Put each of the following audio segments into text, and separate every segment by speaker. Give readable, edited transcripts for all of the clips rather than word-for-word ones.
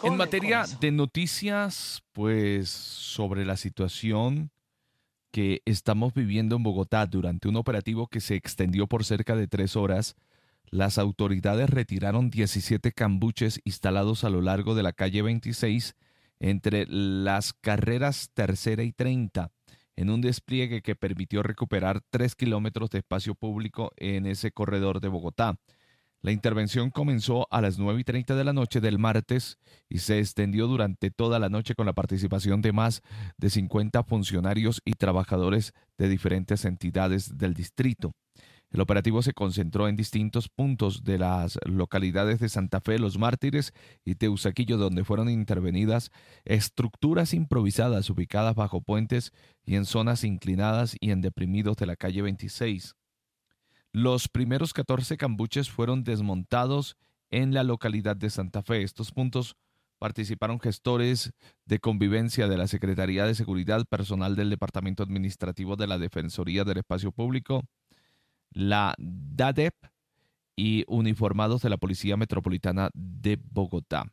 Speaker 1: En materia de noticias, pues sobre la situación que estamos viviendo en Bogotá durante un operativo que se extendió por cerca de 3 horas, las autoridades retiraron 17 cambuches instalados a lo largo de la calle 26 entre las carreras Tercera y 30, en un despliegue que permitió recuperar 3 kilómetros de espacio público en ese corredor de Bogotá. La intervención comenzó a las 9:30 de la noche del martes y se extendió durante toda la noche con la participación de más de 50 funcionarios y trabajadores de diferentes entidades del distrito. El operativo se concentró en distintos puntos de las localidades de Santa Fe, Los Mártires y Teusaquillo, donde fueron intervenidas estructuras improvisadas ubicadas bajo puentes y en zonas inclinadas y en deprimidos de la calle 26. Los primeros 14 cambuches fueron desmontados en la localidad de Santa Fe. Estos puntos participaron gestores de convivencia de la Secretaría de Seguridad, personal del Departamento Administrativo de la Defensoría del Espacio Público, la DADEP y uniformados de la Policía Metropolitana de Bogotá.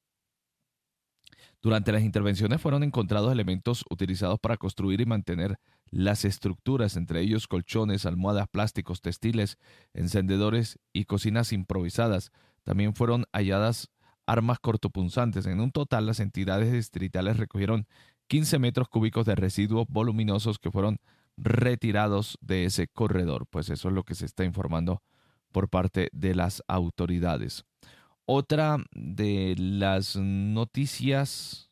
Speaker 1: Durante las intervenciones fueron encontrados elementos utilizados para construir y mantener las estructuras, entre ellos colchones, almohadas, plásticos, textiles, encendedores y cocinas improvisadas. También fueron halladas armas cortopunzantes. En un total, las entidades distritales recogieron 15 metros cúbicos de residuos voluminosos que fueron retirados de ese corredor. Pues eso es lo que se está informando por parte de las autoridades. Otra de las noticias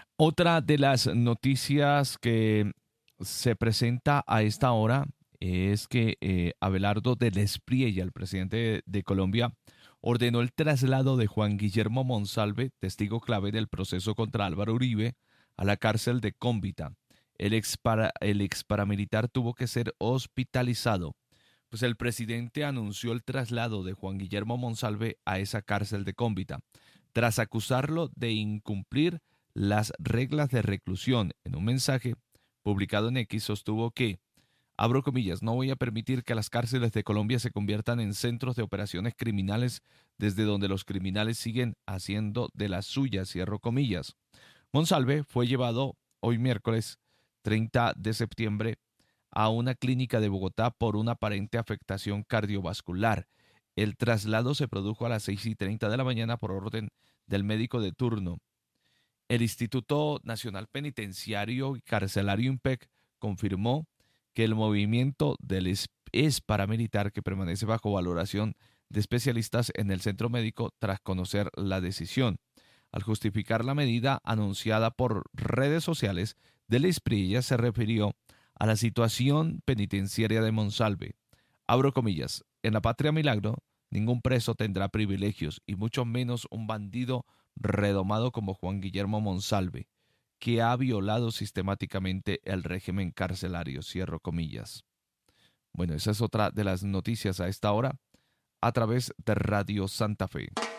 Speaker 1: que se presenta a esta hora es que Abelardo del Espriella, el presidente de Colombia, ordenó el traslado de Juan Guillermo Monsalve, testigo clave del proceso contra Álvaro Uribe, a la cárcel de Cómbita. El ex paramilitar tuvo que ser hospitalizado. Pues el presidente anunció el traslado de Juan Guillermo Monsalve a esa cárcel de Cómbita, tras acusarlo de incumplir las reglas de reclusión. En un mensaje publicado en X sostuvo que, abro comillas, no voy a permitir que las cárceles de Colombia se conviertan en centros de operaciones criminales desde donde los criminales siguen haciendo de las suyas, cierro comillas. Monsalve fue llevado hoy miércoles 30 de septiembre a una clínica de Bogotá por una aparente afectación cardiovascular. El traslado se produjo a las 6:30 de la mañana por orden del médico de turno. El Instituto Nacional Penitenciario y Carcelario INPEC confirmó que el movimiento del ex paramilitar que permanece bajo valoración de especialistas en el centro médico tras conocer la decisión. Al justificar la medida anunciada por redes sociales, del Espriella se refirió a la situación penitenciaria de Monsalve. Abro comillas, en la patria milagro, ningún preso tendrá privilegios y mucho menos un bandido redomado como Juan Guillermo Monsalve, que ha violado sistemáticamente el régimen carcelario, cierro comillas. Bueno, esa es otra de las noticias a esta hora a través de Radio Santa Fe.